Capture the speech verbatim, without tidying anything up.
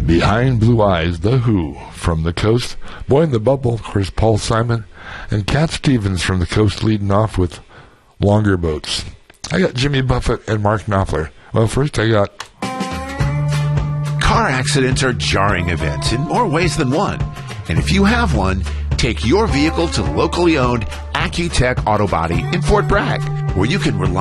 Behind Blue Eyes, The Who from the Coast. Boy in the Bubble, of course, Paul Simon. And Cat Stevens from the Coast leading off with Longer Boats. I got Jimmy Buffett and Mark Knopfler. Well, first I got... Car accidents are jarring events in more ways than one. And if you have one, take your vehicle to locally owned Accutech Auto Body in Fort Bragg, where you can rely